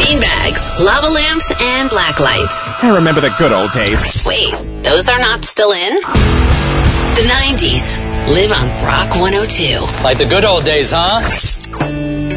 beanbags, lava lamps, and black lights. I remember the good old days. Wait, those are not still in? The 90s. Live on Rock 102. Like the good old days, huh?